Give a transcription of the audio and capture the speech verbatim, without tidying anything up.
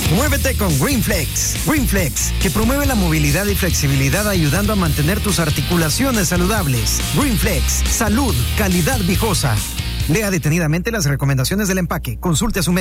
Muévete con GreenFlex. GreenFlex, que promueve la movilidad y flexibilidad ayudando a mantener tus articulaciones saludables. GreenFlex, salud, calidad viejosa. Lea detenidamente las recomendaciones del empaque. Consulte a su médico.